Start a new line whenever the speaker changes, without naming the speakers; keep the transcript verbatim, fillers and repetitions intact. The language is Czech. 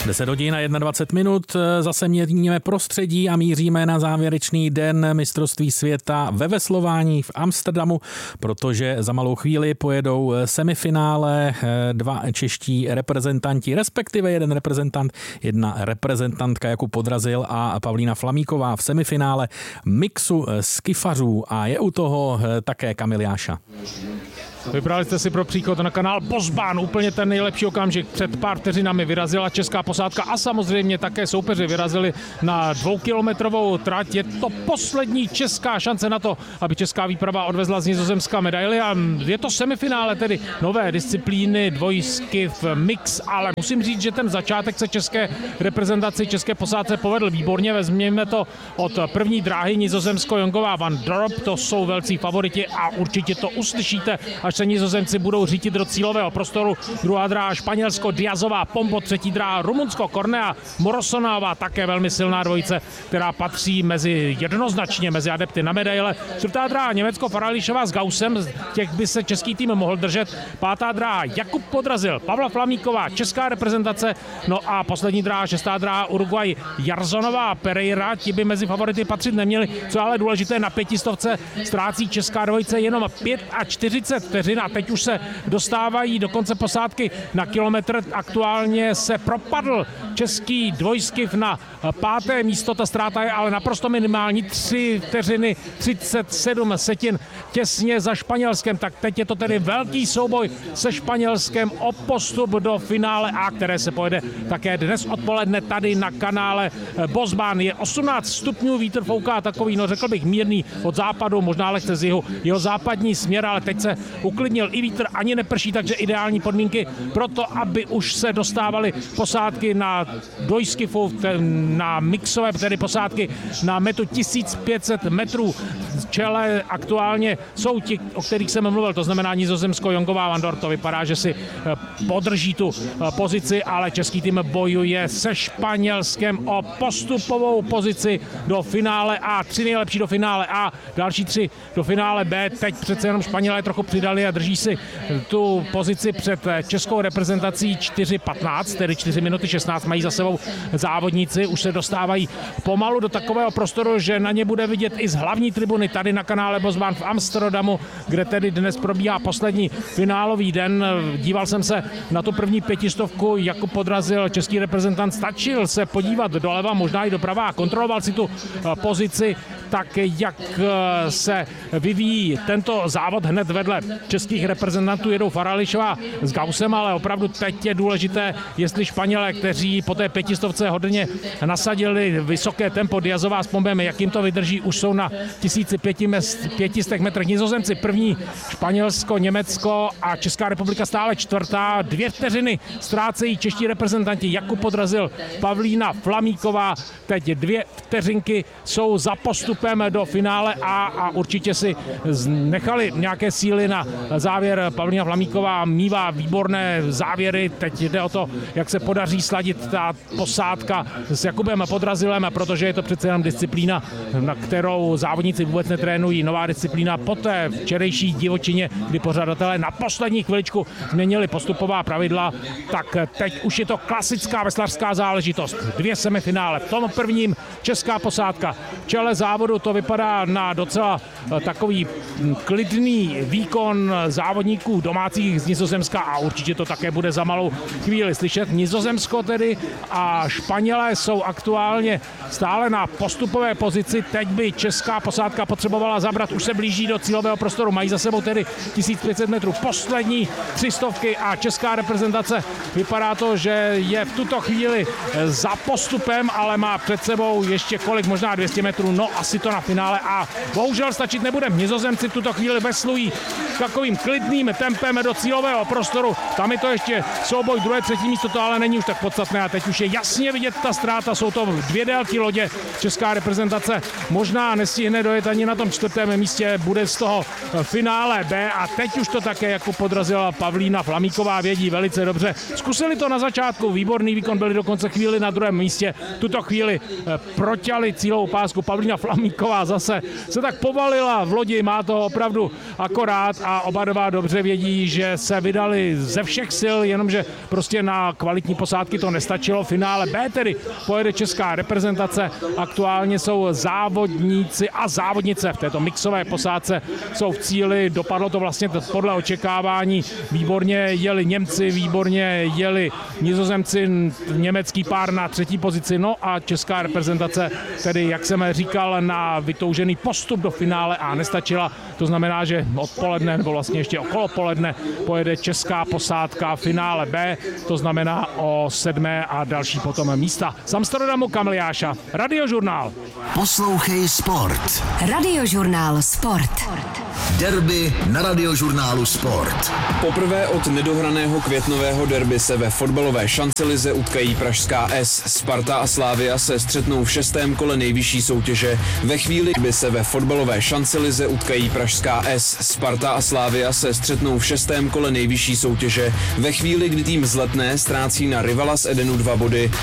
deset hodin a dvacet jedna minut, zase měníme prostředí a míříme na závěrečný den mistrovství světa ve veslování v Amsterdamu, protože za malou chvíli pojedou semifinále dva čeští reprezentanti, respektive jeden reprezentant, jedna reprezentantka Jakub Podrazil a Pavlína Flamíková v semifinále mixu skifařů a je u toho také Kamil Jáša.
Vybrali jste si pro příchod na kanál Bosbán úplně ten nejlepší okamžik. Před pár vteřinami vyrazila česká posádka a samozřejmě také soupeři vyrazili na dvoukilometrovou trať. Je to poslední česká šance na to, aby česká výprava odvezla z Nizozemska medaili a je to semifinále, tedy nové disciplíny dvojsky v mix, ale musím říct, že ten začátek se české reprezentaci, české posádce povedl výborně. Vezměme to od první dráhy Nizozemsko, Jongová, Van Dorp, to jsou velcí favoriti a určitě to uslyšíte, až se Nizozemci budou řítit do cílového prostoru. Druhá dráha Španělsko, Diazová, Pombo, třetí dráha Rumunsko, Cornea, Morosonová, také velmi silná dvojice, která patří mezi jednoznačně mezi adepty na medaile. Čtvrtá dráha Německo, Farališová s Gaussem, těch by se český tým mohl držet. Pátá dráha Jakub Podrazil, Pavla Flamíková, česká reprezentace. No a poslední dráha, šestá dráha Uruguay, Jarzonová, Pereira, ti by mezi favority patřit neměli. Co ale důležité, na pětistovce ztrácí česká dvojice jenom čtyřicet pět vteřin a teď už se dostávají do konce posádky na kilometr. Aktuálně se propadl český dvojskyv na páté místo, ta ztráta je ale naprosto minimální, tři vteřiny třicet sedm setin těsně za Španělskem, tak teď je to tedy velký souboj se Španělskem o postup do finále A, které se pojede také dnes odpoledne tady na kanále Bosbán. Je osmnáct stupňů, vítr fouká takový, no řekl bych mírný od západu, možná lehce z jihu, jeho západní směr, ale teď se uklidnil i vítr, ani neprší, takže ideální podmínky pro to, aby už se dostávaly posádky na dvojskyfu, na mixové, tedy posádky na metu tisíc pět set metrů. V čele aktuálně jsou ti, o kterých jsem mluvil, to znamená Nizozemsko, Jongová, Van Dorp, to vypadá, že si podrží tu pozici, ale český tým bojuje se Španělskem o postupovou pozici do finále A. Tři nejlepší do finále A, další tři do finále B. Teď přece jenom Španělé trochu přidali a drží si tu pozici před českou reprezentací čtyři patnáct, tedy čtyři minuty šestnáct mají za sebou závodníci. Už se dostávají pomalu do takového prostoru, že na ně bude vidět i z hlavní tribuny tady na kanále Bosbán v Amsterdamu, kde tedy dnes probíhá poslední finálový den. Díval jsem se na tu první pětistovku, Jakub Podrazil, český reprezentant, stačil se podívat doleva, možná i doprava a kontroloval si tu pozici, tak jak se vyvíjí tento závod. Hned vedle českých reprezentantů jedou Farališová s Gaussem, ale opravdu teď je důležité, jestli Španělé, kteří po té pětistovce hodně nasadili vysoké tempo, Diazová s Pombem, jak jim to vydrží, už jsou na tisíci pěti metrech. Nizozemci první, Španělsko, Německo a Česká republika stále čtvrtá. Dvě vteřiny ztrácejí čeští reprezentanti Jakub Podrazil, Pavlína Flamíková. Teď dvě vteřinky jsou za postupem do finále A a určitě si nechali nějaké síly na závěr. Pavlína Flamíková mívá výborné závěry. Teď jde o to, jak se podaří sladit ta posádka s Jakubem Podrazilem, protože je to přece jenom disciplína, na kterou závodníci vůbec netrénují. Nová disciplína po té včerejší divočině, kdy pořadatelé na poslední chviličku změnili postupová pravidla, tak teď už je to klasická veslařská záležitost. Dvě semifinále. V tom prvním česká posádka. V čele závodu to vypadá na docela takový klidný výkon závodníků domácích z Nizozemska a určitě to také bude za malou chvíli slyšet. Nizozemsko tedy a Španělé jsou aktuálně stále na postupové pozici. Teď by česká posádka potřebovala zabrat, už se blíží do cílového prostoru. Mají za sebou tedy tisíc pět set metrů. Poslední tři stovky a česká reprezentace vypadá to, že je v tuto chvíli za postupem, ale má před sebou ještě kolik, možná dvě stě metrů. No asi to na finále a bohužel stačit nebude. Nizozemci v tuto chvíli veslují takovým klidným tempem do cílového prostoru. Tam je to ještě souboj druhé, třetí místo, to ale není už tak podstatné a teď už je jasně vidět ta ztráta. Jsou to dvě délky lodě. Česká reprezentace možná nestihne dojet ani na tom čtvrtém místě, bude z toho finále B a teď už to také jako podrazila Pavlína Flamíková, vědí velice dobře. Zkusili to na začátku, výborný výkon, byli dokonce chvíli na druhém místě. Tuto chvíli proťali cílovou pásku. Pavlína Flamíková zase se tak povalila v lodi, má to opravdu akorát a oba dva dobře vědí, že se vydali ze všech sil, jenomže prostě na kvalitní posádky to nestačilo. Finále B tedy pojede česká reprezentace. Aktuálně jsou závodníci a závodnice v této mixové posádce jsou v cíli. Dopadlo to vlastně podle očekávání. Výborně jeli Němci, výborně jeli Nizozemci, německý pár na třetí pozici. No a česká reprezentace tedy, jak jsem říkal, na vytoužený postup do finále a nestačila. To znamená, že odpoledne, nebo vlastně ještě okolo poledne pojede česká posádka finále B, to znamená o sedmé a další potom místa. Z Amsterdamu Kamil Jáša, Radiožurnál.
Poslouchej Sport.
Radiožurnál Sport.
Derby na Radiožurnálu Sport.
Poprvé od nedohraného květnového derby se ve fotbalové šancelize utkají pražská S. Sparta a Slavia se střetnou v šestém kole nejvyšší soutěže. Ve chvíli, kdy se ve fotbalové šancelize utkají pražská S. Sparta a Slavia se střetnou v šestém kole nejvyšší soutěže. Ve chvíli, kdy tým z Letné ztrácí na rivala z Edenu dva body,